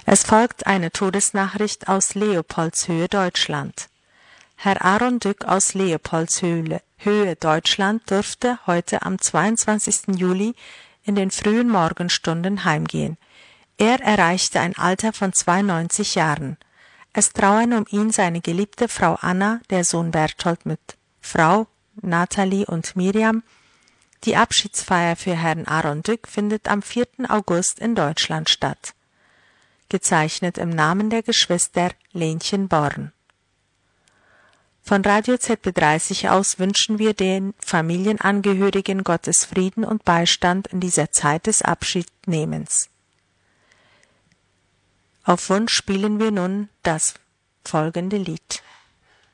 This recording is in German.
Es folgt eine Todesnachricht aus Leopoldshöhe, Deutschland. Herr Aaron Dück aus Leopoldshöhe, Deutschland, dürfte heute am 22. Juli in den frühen Morgenstunden heimgehen. Er erreichte ein Alter von 92 Jahren. Es trauern um ihn seine geliebte Frau Anna, der Sohn Berthold mit Frau Nathalie und Miriam. Die Abschiedsfeier für Herrn Aaron Dück findet am 4. August in Deutschland statt. Gezeichnet im Namen der Geschwister Lenchen Born. Von Radio ZB30 aus wünschen wir den Familienangehörigen Gottes Frieden und Beistand in dieser Zeit des Abschiednehmens. Auf Wunsch spielen wir nun das folgende Lied.